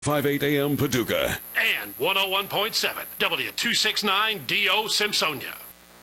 58 AM Paducah. And 101.7 W269DO Simpsonia.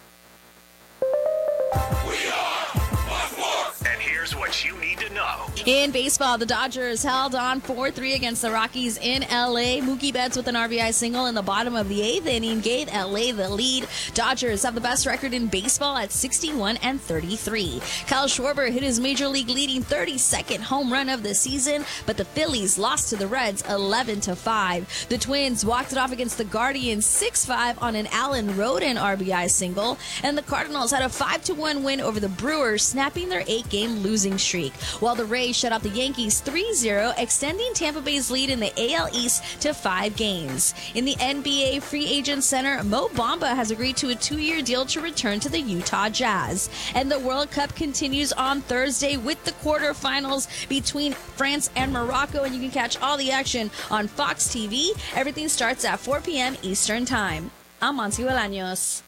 We are Buckworth. And here's what you need to know. In baseball, the Dodgers held on 4-3 against the Rockies in L.A. Mookie Betts with an RBI single in the bottom of the 8th inning gave L.A. the lead. Dodgers have the best record in baseball at 61-33. Kyle Schwarber hit his major league leading 32nd home run of the season, but the Phillies lost to the Reds 11-5. The Twins walked it off against the Guardians 6-5 on an Allen Rodin RBI single, and the Cardinals had a 5-1 win over the Brewers, snapping their 8-game losing streak, while the Rays shut out the Yankees 3-0, extending Tampa Bay's lead in the AL East to 5 games. In the NBA Free Agent Center, Mo Bamba has agreed to a 2-year deal to return to the Utah Jazz. And the World Cup continues on Thursday with the quarterfinals between France and Morocco, and you can catch all the action on Fox TV. Everything starts at 4 p.m. Eastern Time. I'm Monty Bolaños.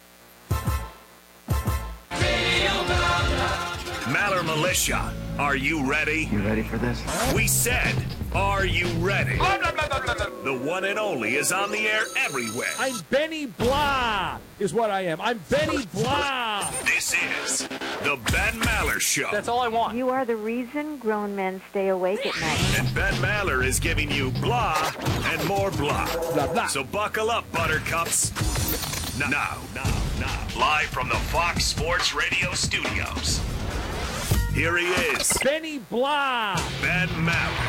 Maller Militia, are you ready? You ready for this? We said, are you ready? The one and only is on the air everywhere. I'm Benny Blah, is what I am. I'm Benny Blah. This is the Ben Maller Show. That's all I want. You are the reason grown men stay awake at night. And Ben Maller is giving you blah and more blah. Blah, blah. So buckle up, buttercups. Now, live from the Fox Sports Radio studios. Here he is, Benny Blah. Ben Maller.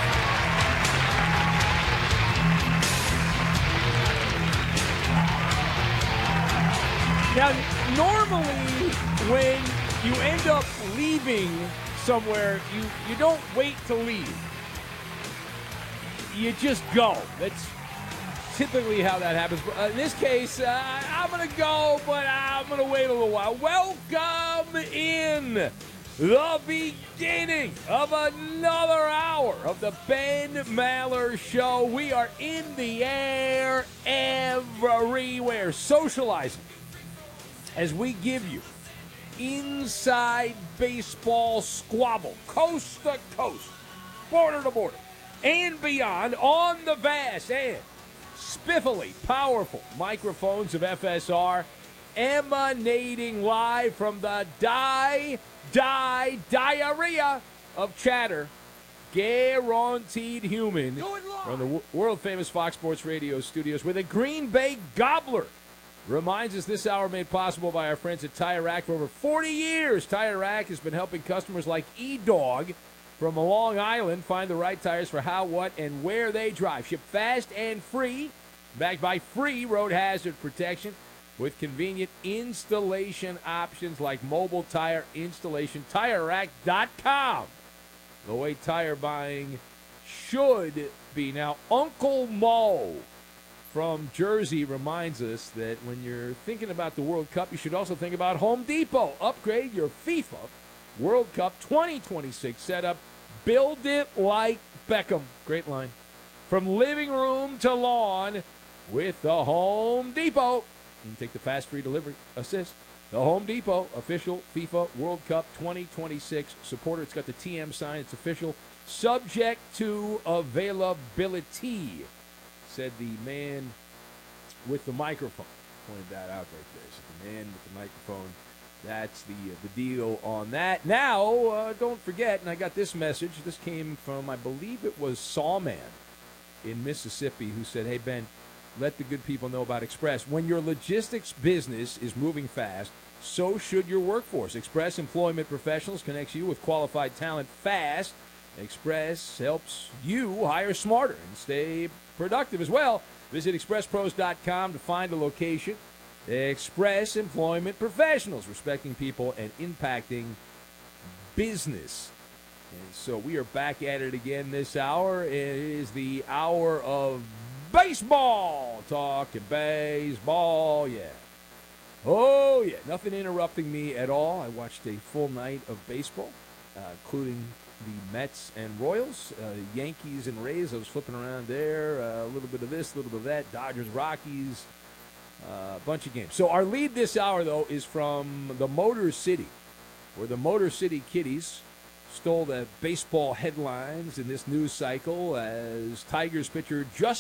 Now, normally when you end up leaving somewhere, you don't wait to leave. You just go. That's typically how that happens. In this case, I'm going to go, but I'm going to wait a little while. Welcome in the beginning of another hour of the Ben Maller Show. We are in the air everywhere, socializing as we give you inside baseball squabble, coast to coast, border to border, and beyond on the vast and spiffily powerful microphones of FSR, emanating live from the diarrhea of chatter, guaranteed human, from the world-famous Fox Sports Radio studios, where the Green Bay Gobbler reminds us this hour made possible by our friends at Tire Rack. For over 40 years, Tire Rack has been helping customers like E-Dog from Long Island find the right tires for how, what, and where they drive. Ship fast and free, backed by free road hazard protection, with convenient installation options like mobile tire installation. TireRack.com. The way tire buying should be. Now, Uncle Mo from Jersey reminds us that when you're thinking about the World Cup, you should also think about Home Depot. Upgrade your FIFA World Cup 2026 setup. Build it like Beckham. Great line. From living room to lawn with the Home Depot. You can take the fast free delivery assist. The Home Depot, official FIFA World Cup 2026 supporter. It's got the TM sign. It's official. Subject to availability, said the man with the microphone. Pointed that out right there. So the man with the microphone, that's the deal on that. Now, don't forget, and I got this message. This came from, I believe it was Sawman in Mississippi, who said, hey, Ben, let the good people know about Express. When your logistics business is moving fast, so should your workforce. Express Employment Professionals connects you with qualified talent fast. Express helps you hire smarter and stay productive as well. Visit expresspros.com to find a location. Express Employment Professionals, respecting people and impacting business. And so we are back at it again this hour. It is the hour of baseball. Talking baseball, yeah. Oh, yeah. Nothing interrupting me at all. I watched a full night of baseball, including the Mets and Royals, Yankees and Rays. I was flipping around there. A little bit of this, a little bit of that. Dodgers, Rockies, a bunch of games. So our lead this hour, though, is from the Motor City, where the Motor City Kitties stole the baseball headlines in this news cycle as Tigers pitcher